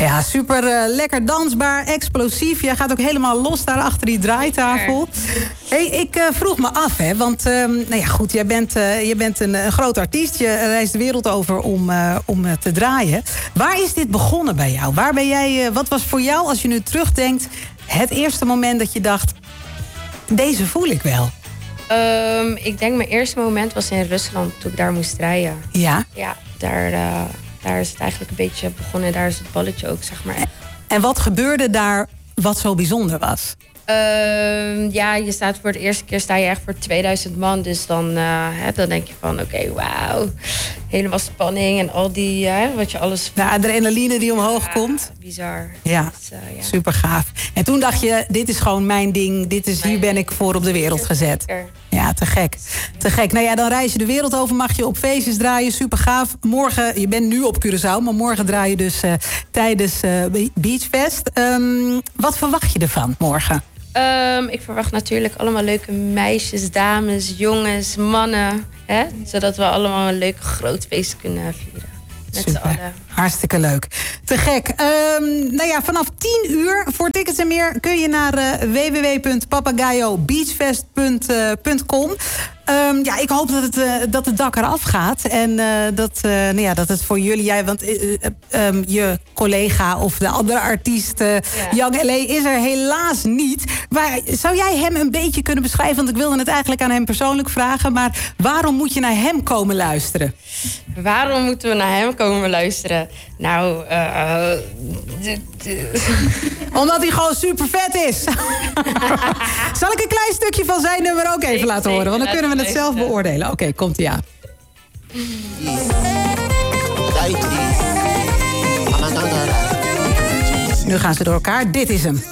Ja, super lekker dansbaar, explosief. Jij gaat ook helemaal los daar achter die draaitafel. Hey, ik vroeg me af, hè, want nou ja, goed, je bent een groot artiest. Je reist de wereld over om te draaien. Waar is dit begonnen bij jou? Waar ben jij? Wat was voor jou, als je nu terugdenkt, het eerste moment dat je dacht, deze voel ik wel? Ik denk mijn eerste moment was in Rusland, toen ik daar moest draaien. Ja? Ja, daar is het eigenlijk een beetje begonnen. Daar is het balletje ook, zeg maar. En wat gebeurde daar wat zo bijzonder was? Ja, je staat voor de eerste keer echt voor 2000 man. Dus dan denk je van, oké, wauw. Helemaal spanning en al die, wat je alles... De adrenaline die omhoog komt. Bizar. Ja, dus, ja, super gaaf. En toen dacht je, dit is gewoon mijn ding. Hier ben ik voor op de wereld gezet. Ja, te gek. Te gek. Nou ja, dan reis je de wereld over. Mag je op feestjes draaien. Super gaaf. Morgen, je bent nu op Curaçao. Maar morgen draai je dus tijdens Beachfest. Wat verwacht je ervan morgen? Ik verwacht natuurlijk allemaal leuke meisjes, dames, jongens, mannen. Hè? Zodat we allemaal een leuk groot feest kunnen vieren. Met z'n allen. Hartstikke leuk. Te gek. Nou ja, vanaf 10 uur voor tickets en meer kun je naar www.papagayobeachfest.com. Ja, ik hoop dat het dak eraf gaat. En dat het voor jullie... want je collega of de andere artiest, Young L.A., is er helaas niet. Maar zou jij hem een beetje kunnen beschrijven? Want ik wilde het eigenlijk aan hem persoonlijk vragen. Maar waarom moet je naar hem komen luisteren? Waarom moeten we naar hem komen luisteren? Nou, omdat hij gewoon super vet is. Zal ik een klein stukje van zijn nummer ook even laten horen? Want dan kunnen we het zelf beoordelen. Oké, komt-ie aan. Nu gaan ze door elkaar. Dit is hem.